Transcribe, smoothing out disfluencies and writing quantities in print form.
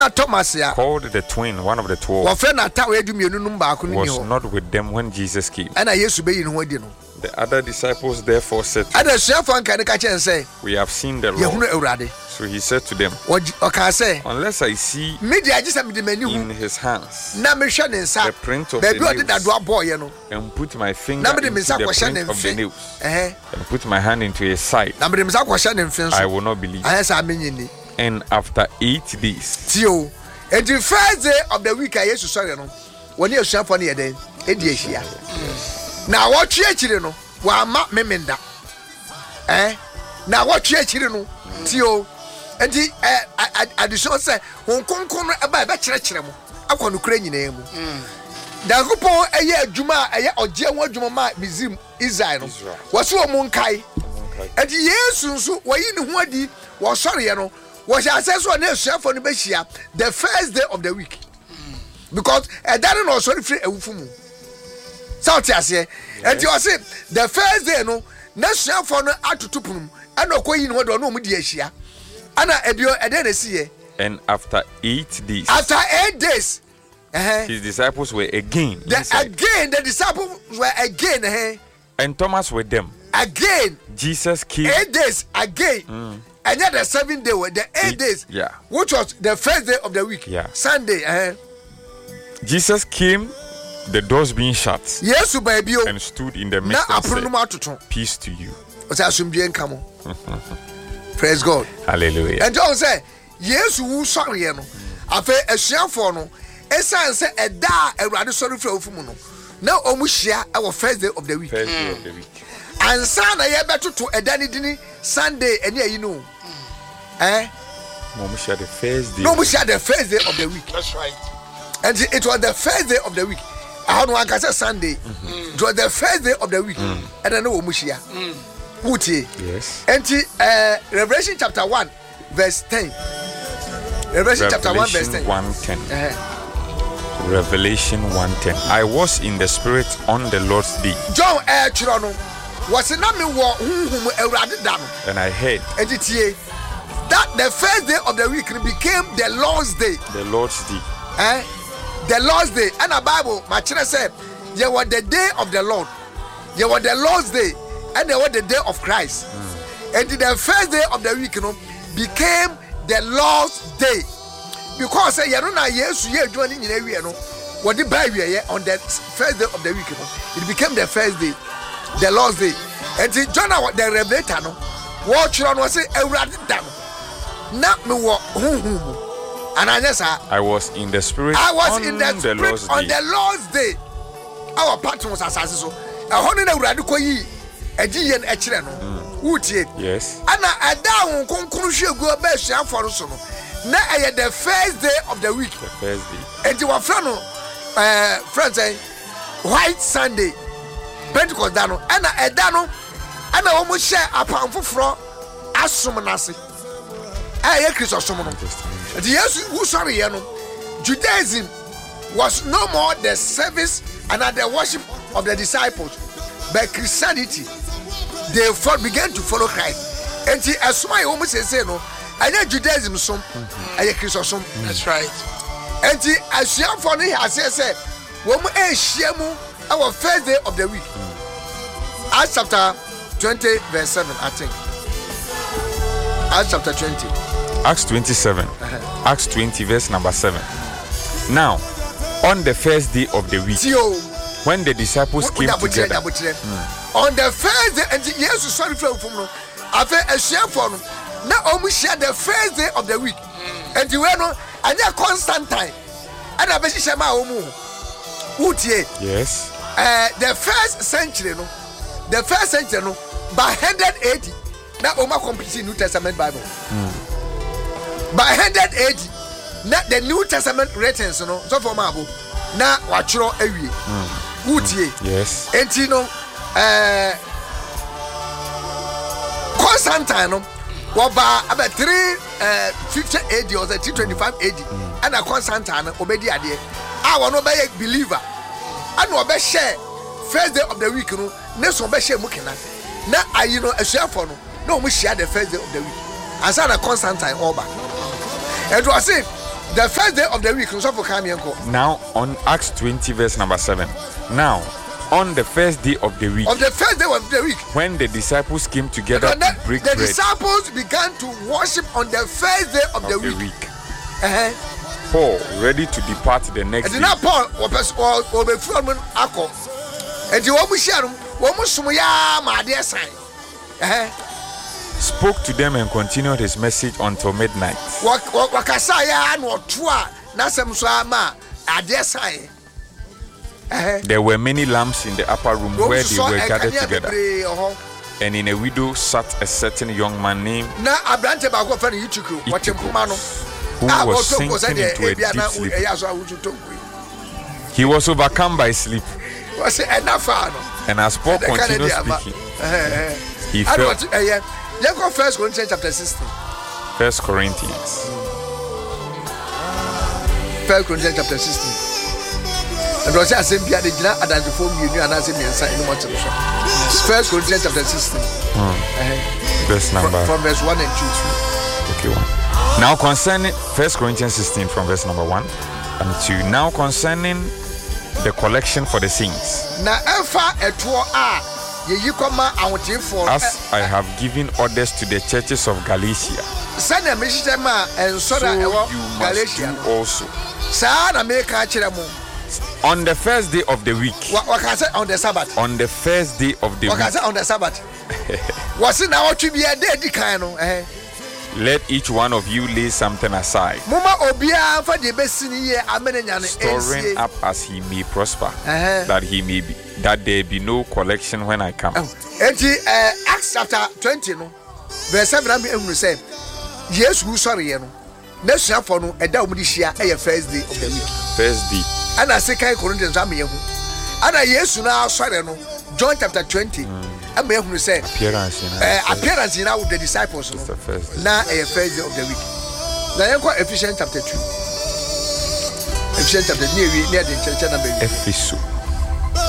Thomas called the twin, one of the 12, was not with them when Jesus came. The other disciples therefore said, we have seen the Lord. So he said to them, unless I see in his hands the print of the nails, and put my finger into the print of the nails, and put my hand into his side, I will not believe. And after 8 days, and the first day of the week, I used to say, when you share for the day, now what you know, while Mark Memenda, now what you know, Tio, and the additional say, Hong Kong about Bachelor, I want to create your name. Dagupo, a year Juma, a year or Jama Juma, Bizim, Israel, was so Monkai, and the years so, why you know what was sorry, you know. Was I says one chef on the Beshia the first day of the week because I don't know sorry free a wufumu. South Asia, and you say the first day no next chef on atutupum and no queen what no mediatia. Anna Edio and see. And after 8 days, his disciples were again. The disciples were again. And Thomas with them. Again, Jesus came 8 days again. And yet the 7th day were the 8 days, which was the first day of the week, Sunday. Jesus came, the doors being shut, yes, baby, and stood in the midst and said, peace to you. Praise God. Hallelujah. And John said, yes, who sorry, no. I feel a share for no. Esan said, a da, a rather sorry for Fumuno. Now, almost share our first day of the week. First day of the week. And Sunday, I better to a Danny Dinny Sunday, and yeah, you know. Mom share the first day. No, we share the first day of the week. That's right. And it was the first day of the week. I don't want to say Sunday. It was the first day of the week. And I know Mushia. Yes. And Revelation chapter 1, verse 10. Revelation chapter 1, verse 10. 1:10. Revelation 1:10. I was in the spirit on the Lord's day. John Chirono was in a war whom and I heard. And it's here that the first day of the week became the Lord's day. The Lord's day. The Lord's day. And the Bible, my children said, there was the day of the Lord. There was the Lord's day. And there was the day of Christ. And the first day of the week, became the Lord's day. Because you know, yes, you are joining in area, what the Bible on the first day of the week, it became the first day, the Lord's day. And John, the Revelator, watch on was a rat down. Not me walk, and I was in the spirit. I was in the spirit on the Lord's day. Our patron was assassin. A honey radical ye, a G and Echelano. Would it? Yes. And I down conclusion go best for us. Now I had the first day of the week. The first day. And you were friends, White Sunday, Pentecost Dano, and I Dano, and I almost share a pound for fraud as Sumanasi. I hear Chris or someone. The yes, who sorry, Judaism was no more the service and the worship of the disciples, but Christianity, they began to follow Christ. And as my almost say no, I know Judaism some, I hear Chris or some. That's right. And as you for me, I said, when we share our first day of the week, Acts chapter 20, verse 7, I think. Acts chapter 20. Acts 27. Acts 20, verse number 7. Now, on the first day of the week, when the disciples came together, on the first day, and yes, sorry for no, I felt a share for no. Now, almost share the first day of the week, and you know, and you're Constantine, and I bet you share my own. Yes. The first century, by 180, now Oma completing New Testament Bible. By 180, not the New Testament written, so for Mabu, now watch your area. Yes. And you know, Constantine, about 350 AD or 325 AD, and a Constantine, Obedia, I want to be a believer. I know about share first day of the week, next one share Mukina. Now I a share for no, we share the first day of the week. I saw a Constantine over. And was it The first day of the week. Now on Acts 20 verse number 7. Now on the first day of the week. On the first day of the week. When the disciples came together to break bread. The disciples began to worship on the first day of the week. Paul ready to depart the next day. And now Paul will be from Akko. And you almost share spoke to them and continued his message until midnight. There were many lamps in the upper room where they were gathered together. And in a window sat a certain young man named Eutychus, who was sinking into a deep sleep. He was overcome by sleep. And as Paul continued speaking, he fell. 1 Corinthians chapter 16. 1 Corinthians. 1 Corinthians chapter 16. And was a simple idea that the form you knew and as in the inside no matter. 1 Corinthians chapter 16. Verse number. From verse 1 and 2. Okay, 1. Now concerning 1 Corinthians 16 from verse number 1 and 2. Now concerning the collection for the saints. Now, as I have given orders to the churches of Galatia, so you must do also. On the first day of the week. On the Sabbath. On the first day of the week. On the Sabbath. Was it now to be a day? Let each one of you lay something aside, storing up as he may prosper, that there be no collection when I come. Acts chapter 20, verse 7, say, yes, who sorry, next year for no, and that will be share a first day of the week. First day. And I say, Corinthians, and I yes, now sorry, no, John chapter 20. I may have say appearance in with the disciples. Now a first day of the week. Now you Ephesians chapter 2. Ephesians chapter near the church.